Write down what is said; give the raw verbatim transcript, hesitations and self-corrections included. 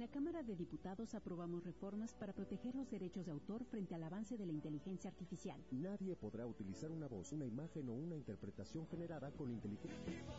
la Cámara de Diputados aprobamos reformas para proteger los derechos de autor frente al avance de la inteligencia artificial. Nadie podrá utilizar una voz, una imagen o una interpretación generada con inteligencia.